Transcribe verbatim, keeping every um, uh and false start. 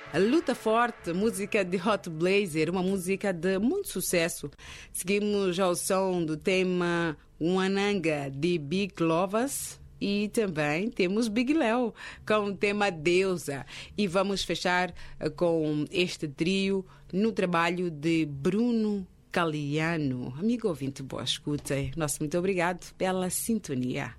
Luta Forte, música de Hot Blazer, uma música de muito sucesso. Seguimos ao som do tema Wananga, de Big Lovas. E também temos Big Léo com o tema Deusa. E vamos fechar com este trio no trabalho de Bruno Caliano. Amigo ouvinte, boa escuta. Nosso muito obrigado pela sintonia.